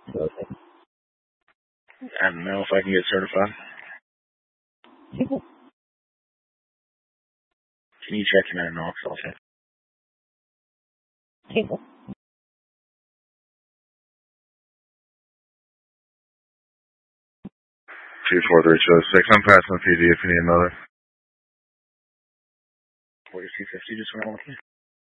I don't know if I can get certified. Can you check your NOx also? 24326. I'm passing the PD if you need another. 4250 just went on with me.